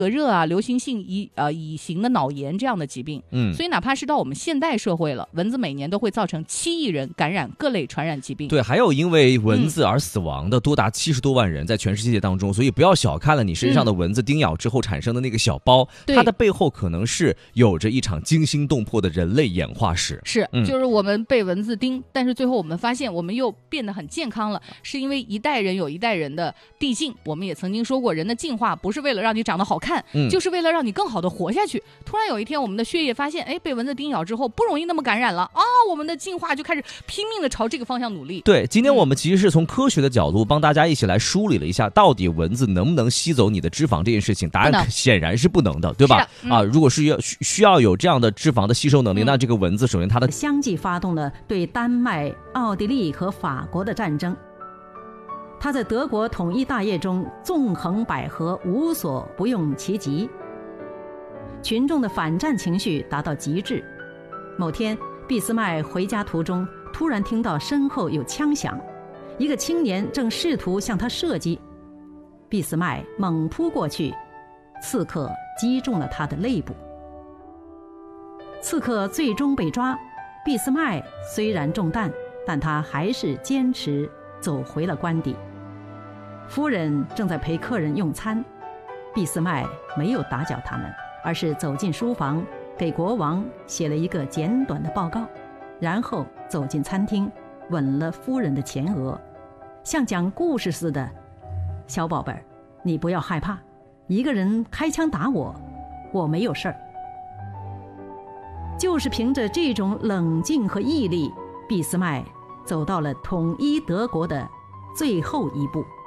热流行性乙型的脑炎这样的疾病。所以哪怕是到我们现代社会了，蚊子每年都会造成7亿人感染各类传染疾病。 对，还有因为蚊子而死亡的多达70多万人在全世界当中，所以不要小看了你身上的蚊子叮咬之后产生的那个小包，它的背后可能是有着一场惊心动魄的人类演化史。 是，就是我们被蚊子叮，但是最后我们发现我们又变得很健康了，是因为一代人有一代人的递进。我们也曾经说过，人的进化不是为了让你长得好看，就是为了让你更好的活下去。突然有一天我们的血液发现，被蚊子叮咬之后不容易那么感染了啊，我们的进化就开始拼命的朝这个方向努力。 对，今天我们其实是从科学的角度帮大家一起来梳理了一下，到底蚊子能不能吸走你的脂肪这件事情，答案显然是不能的，对吧？如果是需要有这样的脂肪的吸收能力，那这个蚊子首先它的相继发动了对丹麦、奥地利和法国的战争。他在德国统一大业中纵横捭阖，无所不用其极，群众的反战情绪达到极致。某天，俾斯麦回家途中突然听到身后有枪响，一个青年正试图向他射击。俾斯麦猛扑过去，刺客击中了他的肋部。刺客最终被抓，俾斯麦虽然中弹，但他还是坚持走回了官邸。夫人正在陪客人用餐，俾斯麦没有打搅他们，而是走进书房，给国王写了一个简短的报告，然后走进餐厅，吻了夫人的前额，像讲故事似的：“小宝贝儿，你不要害怕，一个人开枪打我，我没有事儿。”就是凭着这种冷静和毅力，俾斯麦走到了统一德国的最后一步。